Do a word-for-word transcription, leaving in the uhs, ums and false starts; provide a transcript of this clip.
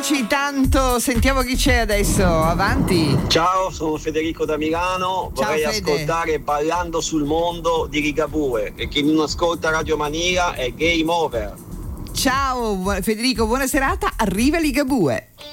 piaci tanto. Sentiamo chi c'è adesso, avanti. Ciao, sono Federico da Milano. Ciao, vorrei Fede. ascoltare Ballando sul mondo di Ligabue, e chi non ascolta Radio Mania è game over. Ciao Federico, buona serata, arriva Ligabue.